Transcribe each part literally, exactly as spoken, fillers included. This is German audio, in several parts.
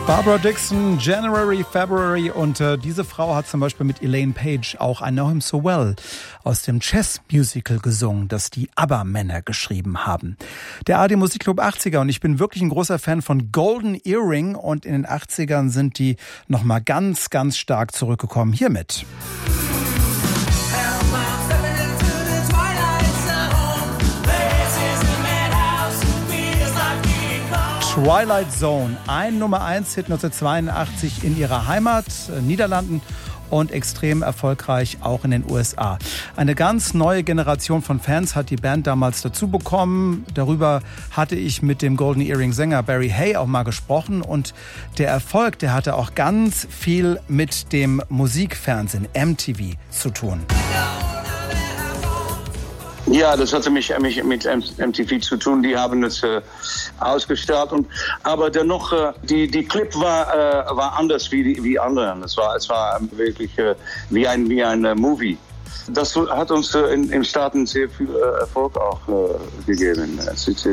Barbara Dickson, January, February und äh, diese Frau hat zum Beispiel mit Elaine Page auch I Know Him So Well aus dem Chess-Musical gesungen, das die ABBA-Männer geschrieben haben. Der A R D Musikclub achtziger und ich bin wirklich ein großer Fan von Golden Earring und in den achtzigern sind die nochmal ganz, ganz stark zurückgekommen. Hiermit. Twilight Zone, ein Nummer eins Hit neunzehnhundertzweiundachtzig in ihrer Heimat, äh, Niederlanden und extrem erfolgreich auch in den U S A. Eine ganz neue Generation von Fans hat die Band damals dazu bekommen. Darüber hatte ich mit dem Golden Earring Sänger Barry Hay auch mal gesprochen und der Erfolg, der hatte auch ganz viel mit dem Musikfernsehen M T V zu tun. Ja, das hatte mich, mich mit M T V zu tun. Die haben es äh, ausgestrahlt. Und, aber dennoch, äh, die, die Clip war, äh, war anders wie die wie anderen. Es war, es war wirklich äh, wie ein, wie ein äh, Movie. Das hat uns äh, in, in Staaten sehr viel äh, Erfolg auch äh, gegeben.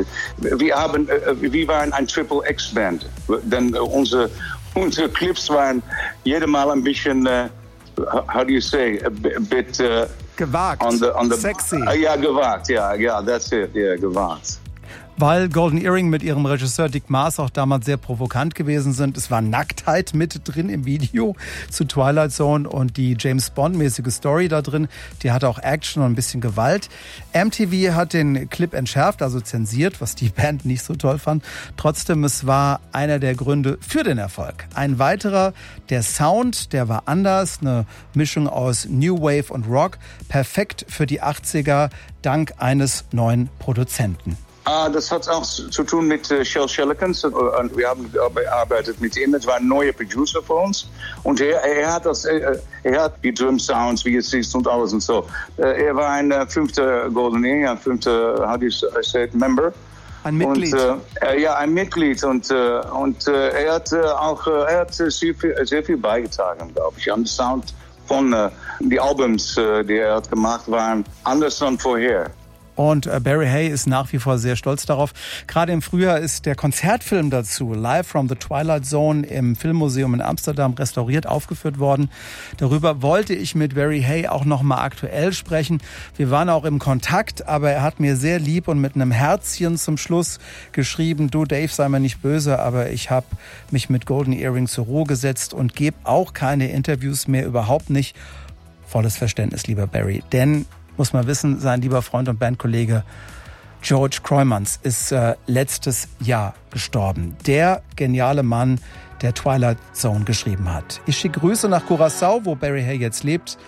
Wir haben, äh, wir waren ein Triple X Band. Denn äh, unsere, unsere Clips waren jedes Mal ein bisschen, äh, how do you say, a bit... Uh, Gewagt, on the, on the, sexy. Uh, ja, gewagt, ja, ja, that's it, ja, yeah, gewagt. Weil Golden Earring mit ihrem Regisseur Dick Maas auch damals sehr provokant gewesen sind. Es war Nacktheit mit drin im Video zu Twilight Zone und die James-Bond-mäßige Story da drin, die hatte auch Action und ein bisschen Gewalt. M T V hat den Clip entschärft, also zensiert, was die Band nicht so toll fand. Trotzdem, es war einer der Gründe für den Erfolg. Ein weiterer, der Sound, der war anders, eine Mischung aus New Wave und Rock, perfekt für die achtziger, dank eines neuen Produzenten. Ah, das hat auch zu tun mit uh, Shel Shellikens und wir haben gearbeitet mit ihm. Das war ein neuer Producer für uns und er, er hat das, er, er hat die Drum Sounds, wie es ist und alles und so. Er war ein uh, fünfter Golden Earring, ein fünfter, how do you say it, Member. Ein Mitglied. Und, äh, ja, ein Mitglied und äh, und äh, er hat äh, auch äh, er hat sehr viel, sehr viel beigetragen, glaube ich, an den Sound von äh, die Albums, äh, die er hat gemacht, waren anders als vorher. Und Barry Hay ist nach wie vor sehr stolz darauf. Gerade im Frühjahr ist der Konzertfilm dazu, Live from the Twilight Zone, im Filmmuseum in Amsterdam restauriert aufgeführt worden. Darüber wollte ich mit Barry Hay auch noch mal aktuell sprechen. Wir waren auch im Kontakt, aber er hat mir sehr lieb und mit einem Herzchen zum Schluss geschrieben, du Dave, sei mir nicht böse, aber ich habe mich mit Golden Earring zur Ruhe gesetzt und gebe auch keine Interviews mehr, überhaupt nicht. Volles Verständnis, lieber Barry, denn muss man wissen, sein lieber Freund und Bandkollege George Kroijmans ist äh, letztes Jahr gestorben. Der geniale Mann, der Twilight Zone geschrieben hat. Ich schicke Grüße nach Curaçao, wo Barry Hay jetzt lebt.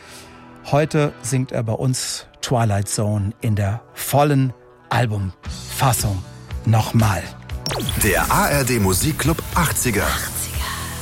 Heute singt er bei uns Twilight Zone in der vollen Albumfassung nochmal. Der A R D Musikclub achtziger.